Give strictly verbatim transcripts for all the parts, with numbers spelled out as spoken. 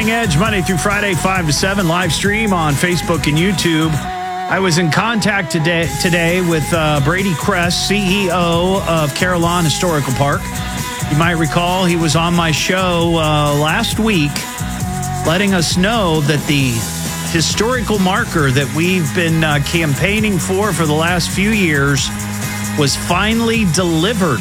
Evening Edge, Monday through Friday, five to seven, live stream on Facebook and YouTube. I was in contact today today with uh, Brady Kress, C E O of Carillon Historical Park. You might recall he was on my show uh, last week letting us know that the historical marker that we've been uh, campaigning for for the last few years was finally delivered.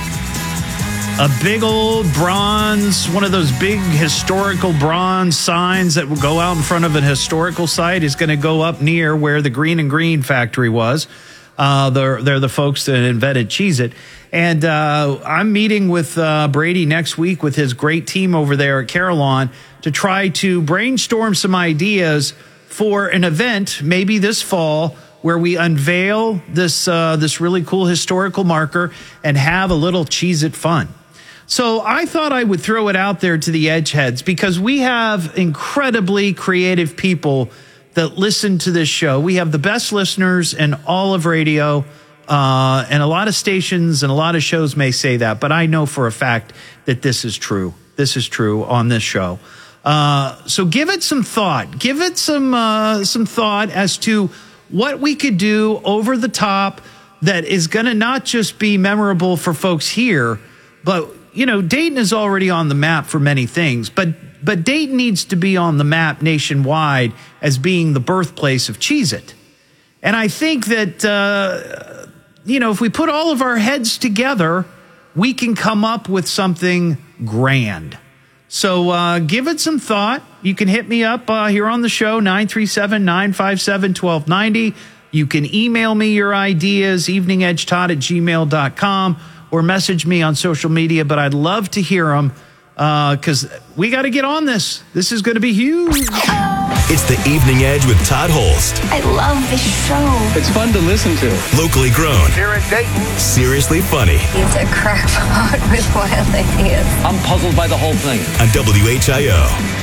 A big old bronze, one of those big historical bronze signs that will go out in front of an historical site is going to go up near where the Green and Green factory was. Uh, they're, they're the folks that invented Cheez-It. And uh, I'm meeting with uh, Brady next week with his great team over there at Carillon to try to brainstorm some ideas for an event, maybe this fall, where we unveil this uh, this really cool historical marker and have a little Cheez-It fun. So I thought I would throw it out there to the Edgeheads because we have incredibly creative people that listen to this show. We have the best listeners in all of radio, uh, and a lot of stations and a lot of shows may say that, but I know for a fact that this is true. This is true on this show. Uh, so give it some thought. Give it some uh, some thought as to what we could do over the top that is going to not just be memorable for folks here, but you know, Dayton is already on the map for many things, but but Dayton needs to be on the map nationwide as being the birthplace of Cheez-It. And I think that, uh, you know, if we put all of our heads together, we can come up with something grand. So uh, give it some thought. You can hit me up uh, here on the show, nine three seven, nine five seven, one two nine zero. You can email me your ideas, evening edge todd at gmail dot com. Or message me on social media, but I'd love to hear them because uh, we got to get on this. This is going to be huge. It's the Evening Edge with Todd Holst. I love this show. It's fun to listen to. Locally grown. Here in Dayton. Seriously funny. He's a crackpot with wild ideas. I'm puzzled by the whole thing. On W H I O.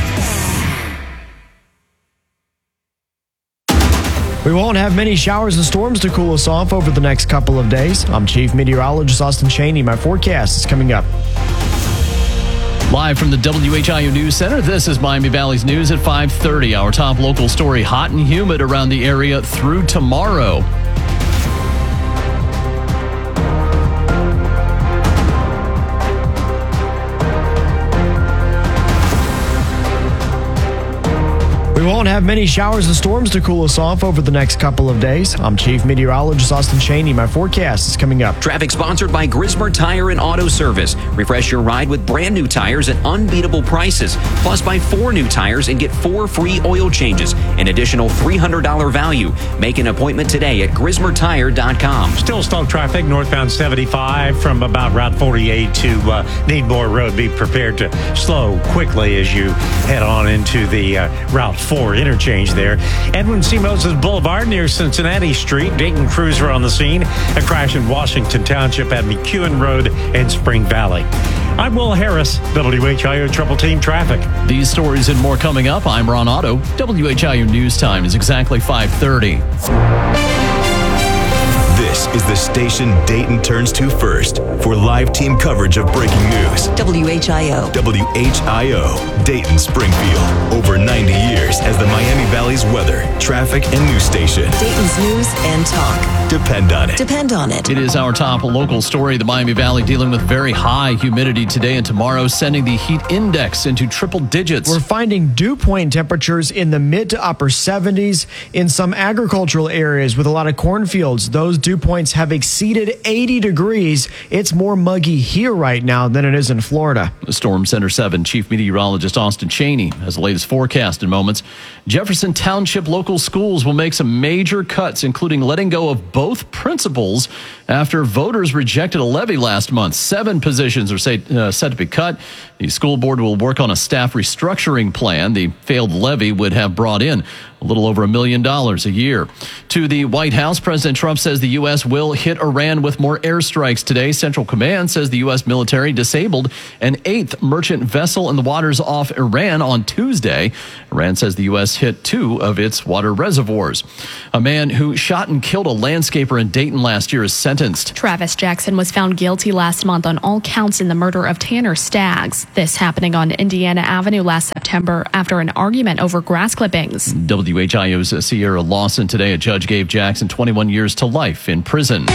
We won't have many showers and storms to cool us off over the next couple of days. I'm Chief Meteorologist Austin Cheney. My forecast is coming up. Live from the W H I O News Center, this is Miami Valley's News at five thirty. Our top local story, hot and humid around the area through tomorrow. We won't have many showers and storms to cool us off over the next couple of days. I'm Chief Meteorologist Austin Cheney. My forecast is coming up. Traffic sponsored by Grismer Tire and Auto Service. Refresh your ride with brand new tires at unbeatable prices. Plus, buy four new tires and get four free oil changes. An additional three hundred dollars value. Make an appointment today at grismer tire dot com. Still slow traffic northbound seventy-five from about Route forty-eight to uh, Needmore Road. Be prepared to slow quickly as you head on into the uh, Route four interchange there. Edwin C. Moses Boulevard near Cincinnati Street. Dayton crews were on the scene. A crash in Washington Township at McEwen Road and Spring Valley. I'm Will Harris, W H I O Triple Team Traffic. These stories and more coming up. I'm Ron Otto. W H I O News Time is exactly five thirty. This is the station Dayton turns to first for live team coverage of breaking news. W H I O. W H I O, Dayton Springfield. Over ninety years as the Miami Valley's weather, traffic, and news station. Dayton's news and talk. Depend on it. Depend on it. It is our top local story. The Miami Valley dealing with very high humidity today and tomorrow, sending the heat index into triple digits. We're finding dew point temperatures in the mid to upper seventies in some agricultural areas with a lot of cornfields. Those dew points have exceeded eighty degrees. It's more muggy here right now than it is in Florida. The Storm Center seven Chief Meteorologist Austin Cheney has the latest forecast in moments. Jefferson Township local schools will make some major cuts, including letting go of both principals after voters rejected a levy last month. Seven positions are say, uh, set to be cut. The school board will work on a staff restructuring plan. The failed levy would have brought in a little over a million dollars a year. To the White House, President Trump says the U S will hit Iran with more airstrikes today. Central Command says the U S military disabled an eighth merchant vessel in the waters off Iran on Tuesday. Iran says the U S hit two of its water reservoirs. A man who shot and killed a landscaper in Dayton last year is sentenced sentenced. Travis Jackson was found guilty last month on all counts in the murder of Tanner Staggs. This happening on Indiana Avenue last September after an argument over grass clippings. W H I O's Sierra Lawson. Today, a judge gave Jackson twenty-one years to life in prison.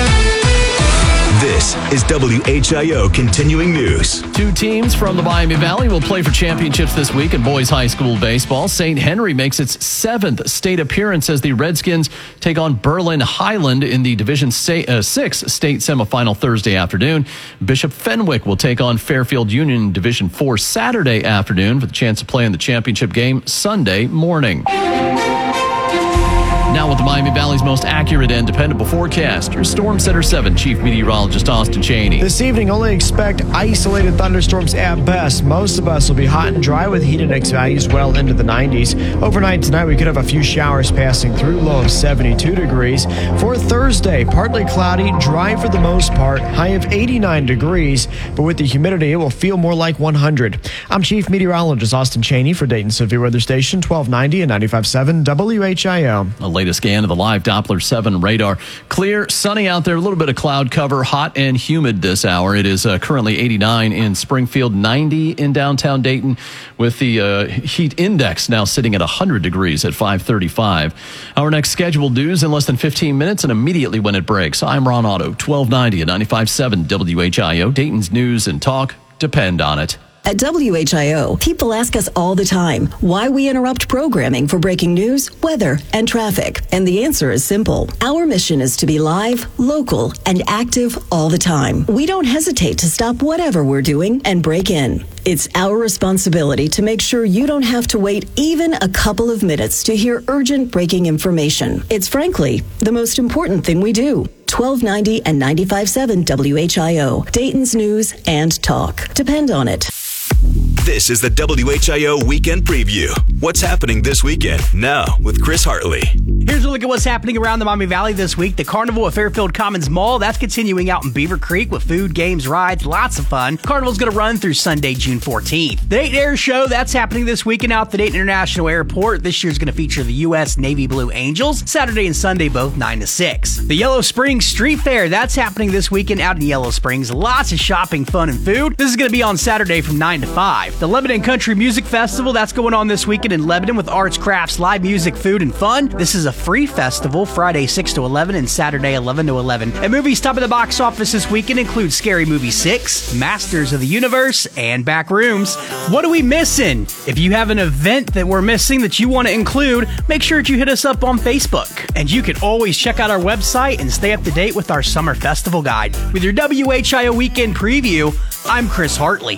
This is W H I O Continuing News. Two teams from the Miami Valley will play for championships this week in boys high school baseball. Saint Henry makes its seventh state appearance as the Redskins take on Berlin Highland in the Division six state semifinal Thursday afternoon. Bishop Fenwick will take on Fairfield Union in Division four Saturday afternoon for the chance to play in the championship game Sunday morning. Now with the Miami Valley's most accurate and dependable forecast, your Storm Center seven Chief Meteorologist Austin Cheney. This evening, only expect isolated thunderstorms at best. Most of us will be hot and dry with heat index values well into the nineties. Overnight tonight, we could have a few showers passing through, low of seventy-two degrees. For Thursday, partly cloudy, dry for the most part, high of eighty-nine degrees. But with the humidity, it will feel more like one hundred. I'm Chief Meteorologist Austin Cheney for Dayton Severe Weather Station, twelve ninety and ninety-five point seven W H I O. A latest scan of the live Doppler seven radar. Clear, sunny out there, a little bit of cloud cover, hot and humid this hour. It is uh, currently eighty-nine in Springfield, ninety in downtown Dayton, with the uh, heat index now sitting at one hundred degrees at five thirty-five. Our next scheduled news in less than fifteen minutes and immediately when it breaks. I'm Ron Otto, twelve ninety and ninety-five point seven W H I O. Dayton's news and talk depend on it. At W H I O, people ask us all the time why we interrupt programming for breaking news, weather, and traffic. And the answer is simple. Our mission is to be live, local, and active all the time. We don't hesitate to stop whatever we're doing and break in. It's our responsibility to make sure you don't have to wait even a couple of minutes to hear urgent breaking information. It's frankly the most important thing we do. twelve ninety and ninety-five point seven W H I O, Dayton's news and talk. Depend on it. This is the W H I O Weekend Preview. What's happening this weekend? Now with Chris Hartley. Here's a look at what's happening around the Miami Valley this week. The Carnival at Fairfield Commons Mall, that's continuing out in Beaver Creek with food, games, rides, lots of fun. Carnival's going to run through Sunday, June fourteenth. The Dayton Air Show, that's happening this weekend out at the Dayton International Airport. This year's going to feature the U S Navy Blue Angels, Saturday and Sunday, both nine to six. The Yellow Springs Street Fair, that's happening this weekend out in Yellow Springs. Lots of shopping, fun, and food. This is going to be on Saturday from nine to five. The Lebanon Country Music Festival, that's going on this weekend in Lebanon with arts, crafts, live music, food, and fun. This is a free festival, Friday six to eleven and Saturday eleven to eleven. And movies top of the box office this weekend include Scary Movie six, Masters of the Universe, and Backrooms. What are we missing? If you have an event that we're missing that you want to include, make sure that you hit us up on Facebook. And you can always check out our website and stay up to date with our summer festival guide. With your W H I O Weekend Preview, I'm Chris Hartley.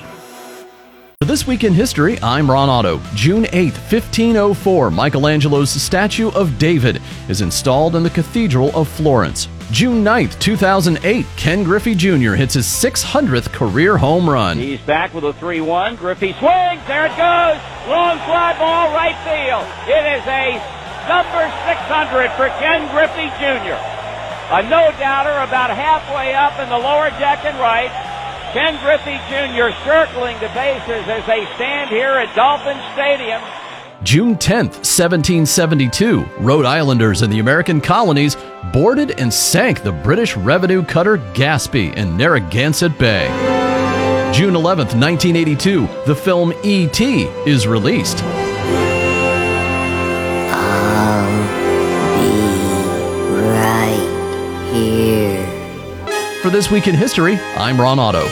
For this week in history, I'm Ron Otto. June eighth, fifteen oh four, Michelangelo's statue of David is installed in the Cathedral of Florence. June ninth, two thousand eight, Ken Griffey Junior hits his six hundredth career home run. He's back with a three one. Griffey swings. There it goes. Long fly ball, right field. It is a number six hundred for Ken Griffey Junior A no-doubter about halfway up in the lower deck and right. Ken Griffey Junior circling the bases as they stand here at Dolphin Stadium. June tenth, seventeen seventy-two, Rhode Islanders and the American colonies boarded and sank the British revenue cutter Gaspee in Narragansett Bay. June eleventh, nineteen eighty-two, the film E T is released. I'll be right here. For this week in history, I'm Ron Otto.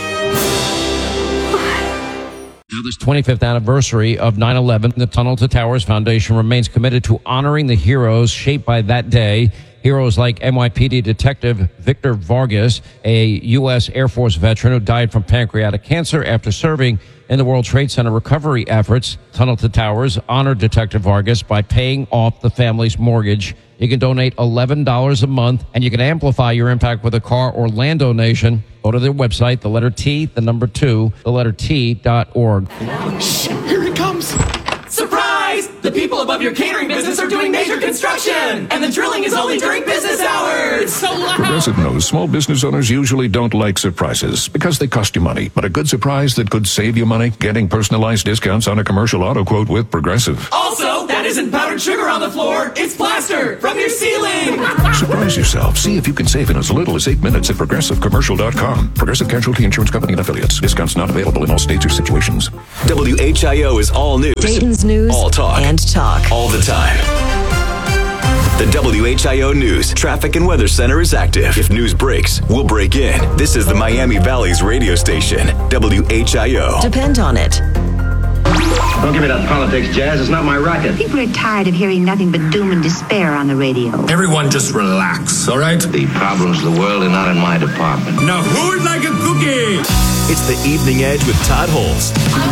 Now, this twenty-fifth anniversary of nine eleven, the Tunnel to Towers Foundation remains committed to honoring the heroes shaped by that day. Heroes like N Y P D Detective Victor Vargas, a U S Air Force veteran who died from pancreatic cancer after serving in the World Trade Center recovery efforts. Tunnel to Towers honored Detective Vargas by paying off the family's mortgage. You can donate eleven dollars a month, and you can amplify your impact with a car or land donation. Go to their website, the letter T, the number two, the letter T dot org. Shit, here he comes. Surprise! The people above your catering business are doing major construction, and the drilling is only during business hours. So loud. Progressive knows small business owners usually don't like surprises because they cost you money. But a good surprise that could save you money? Getting personalized discounts on a commercial auto quote with Progressive. Also, that isn't powdered sugar on the floor. It's plaster from your ceiling. Surprise yourself. See if you can save in as little as eight minutes at progressive commercial dot com. Progressive Casualty Insurance Company and Affiliates. Discounts not available in all states or situations. W H I O is all news. Dayton's news all talk. and talk. All the time. The W H I O News Traffic and Weather Center is active. If news breaks, we'll break in. This is the Miami Valley's radio station, W H I O. Depend on it. Don't give me that politics, Jazz. It's not my racket. People are tired of hearing nothing but doom and despair on the radio. Everyone just relax, all right? The problems of the world are not in my department. Now who would like a cookie? It's the Evening Edge with Todd Holes.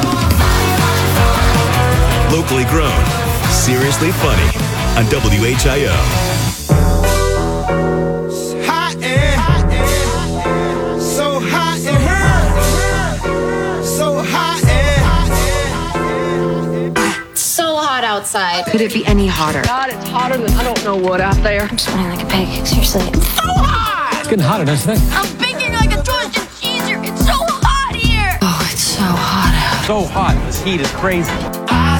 Locally grown, seriously funny on W H I O. Hot air, hot air, so hot in here, so hot air. So hot outside. Could it be any hotter? God, it's hotter than I don't know what out there. I'm sweating like a pig. Seriously. It's so hot! It's getting hotter, doesn't it? I'm baking like a toasted cheese here. It's so hot here. Oh, it's so hot out. So hot. This heat is crazy.